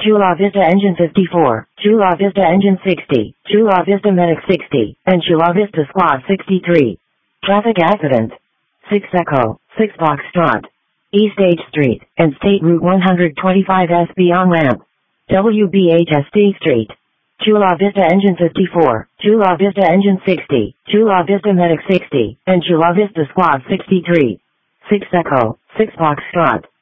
Chula Vista Engine 54, Chula Vista Engine 60, Chula Vista Medic 60, and Chula Vista Squad 63. Traffic accident. 6 Echo, 6 Foxtrot. East H Street, and State Route 125S beyond ramp. WBHSD Street. Chula Vista Engine 54, Chula Vista Engine 60, Chula Vista Medic 60, and Chula Vista Squad 63. 6 Echo, 6 Foxtrot.